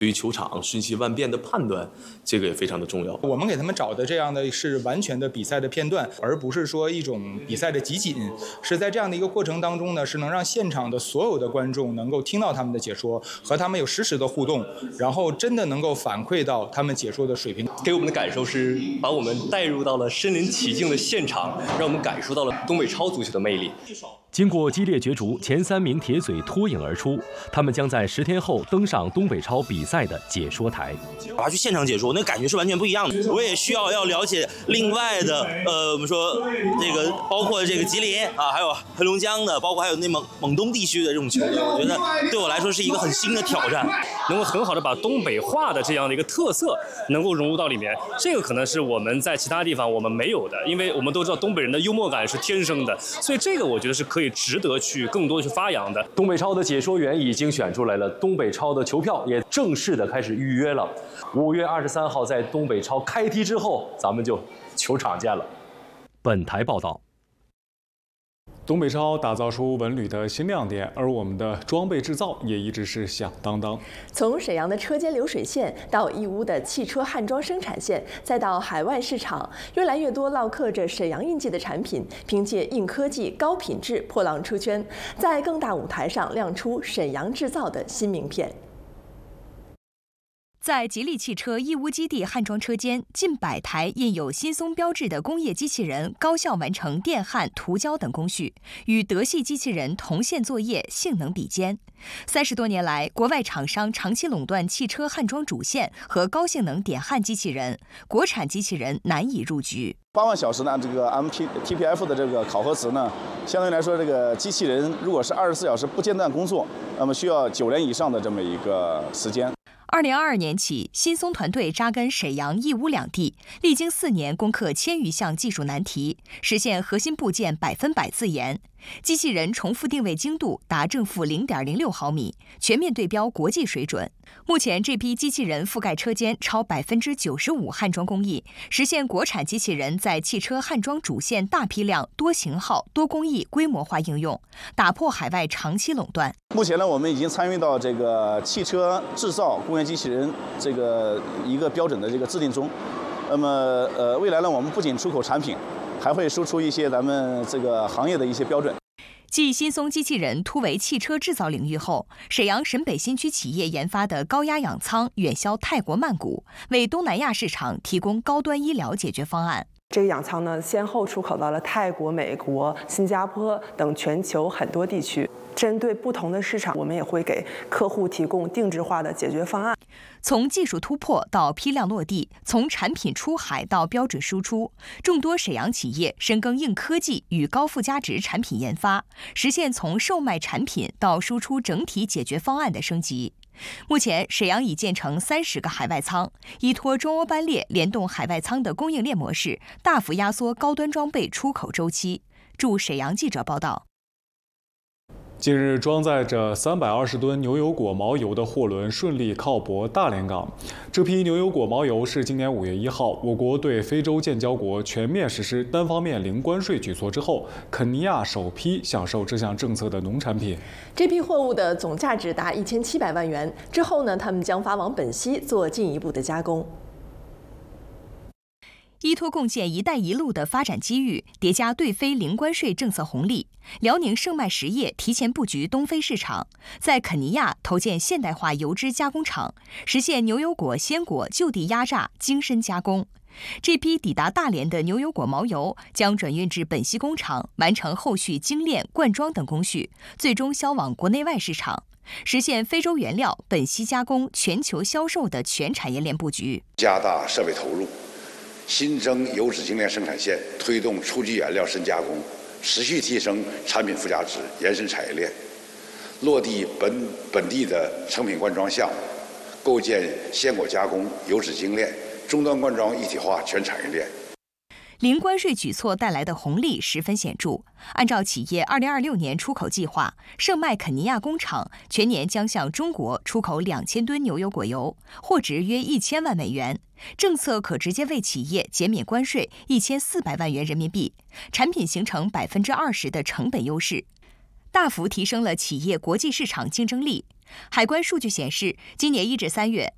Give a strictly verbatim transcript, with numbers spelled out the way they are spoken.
对于球场瞬息万变的判断，这个也非常的重要。 我们给他们找的这样的是完全的比赛的片段，而不是说一种比赛的集锦。是在这样的一个过程当中呢，是能让现场的所有的观众能够听到他们的解说，和他们有实时的互动，然后真的能够反馈到他们解说的水平。 给我们的感受是把我们带入到了身临其境的现场，让我们感受到了东北超足球的魅力。 经过激烈角逐，前三名铁嘴脱颖而出，他们将在十天后登上东北超比赛的解说台。 我要去现场解说，那感觉是完全不一样的。我也需要要了解另外的，呃，我们说这个包括这个吉林啊，还有黑龙江的，包括还有内蒙蒙东地区的这种球队，我觉得对我来说是一个很新的挑战， 能够很好的把东北话的这样的一个特色能够融入到里面，这个可能是我们在其他地方我们没有的，因为我们都知道东北人的幽默感是天生的，所以这个我觉得是可以。可以值得去更多的去发扬的。 东北超的解说员已经选出来了，东北超的球票也正式的开始预约了。五月二十三号在东北超开踢之后，咱们就球场见了。本台报道。 东北超打造出文旅的新亮点，而我们的装备制造也一直是响当当。 从沈阳的车间流水线到义乌的汽车焊装生产线，再到海外市场，越来越多烙刻着沈阳印记的产品，凭借硬科技、高品质破浪出圈，在更大舞台上亮出沈阳制造的新名片。 在吉利汽车义乌基地焊装车间，近百台印有新松标志的工业机器人高效完成电焊、涂胶等工序，与德系机器人同线作业，性能比肩。三十多年来，国外厂商长期垄断汽车焊装主线和高性能点焊机器人，国产机器人难以入局。 八万小时呢，这个 M P T P F 的这个考核值呢，相对来说，这个机器人如果是二十四小时不间断工作，那么需要九年以上的这么一个时间。 二零二二年起，新松团队扎根沈阳、义乌两地，历经四年攻克千余项技术难题，实现核心部件百分百自研。机器人重复定位精度达正负零点零六毫米，全面对标国际水准。目前，这批机器人覆盖车间超百分之九十五焊装工艺，实现国产机器人在汽车焊装主线大批量、多型号、多工艺规模化应用，打破海外长期垄断。 目前呢，我们已经参与到这个汽车制造工业机器人这个一个标准的这个制定中。那么，呃，未来呢，我们不仅出口产品，还会输出一些咱们这个行业的一些标准。 继新松机器人突围汽车制造领域后，沈阳沈北新区企业研发的高压氧舱远销泰国曼谷，为东南亚市场提供高端医疗解决方案。 这个氧舱呢，先后出口到了泰国、美国、新加坡等全球很多地区。针对不同的市场，我们也会给客户提供定制化的解决方案。 从技术突破到批量落地，从产品出海到标准输出，众多沈阳企业深耕硬科技与高附加值产品研发，实现从售卖产品到输出整体解决方案的升级。目前，沈阳已建成三十个海外仓，依托中欧班列联动海外仓的供应链模式，大幅压缩高端装备出口周期。驻沈阳记者报道。 近日，装载着三百二十吨牛油果毛油的货轮顺利靠泊大连港。这批牛油果毛油是今年五月一号，我国对非洲建交国全面实施单方面零关税举措之后，肯尼亚首批享受这项政策的农产品。 这批货物的总价值达一千七百万元。之后呢，他们将发往本溪做进一步的加工。 依托贡献“一带一路”的发展机遇，叠加对非零关税政策红利，辽宁盛迈实业提前布局东非市场，在肯尼亚投建现代化油脂加工厂，实现牛油果、鲜果就地压榨、精深加工。这批抵达大连的牛油果毛油将转运至本溪工厂，完成后续精炼、灌装等工序，最终销往国内外市场，实现非洲原料、本溪加工、全球销售的全产业链布局。 加大设备投入，新增油脂精炼生产线，推动初级原料深加工，持续提升产品附加值，延伸产业链，落地本本地的成品灌装项目，构建鲜果加工、油脂精炼、终端灌装一体化全产业链。 零关税举措带来的红利十分显著。按照企业二零二六年出口计划，盛迈肯尼亚工厂全年将向中国出口两千吨牛油果油，货值约一千万美元。政策可直接为企业减免关税一千四百万元人民币，产品形成百分之二十的成本优势，大幅提升了企业国际市场竞争力。海关数据显示，今年一至三月，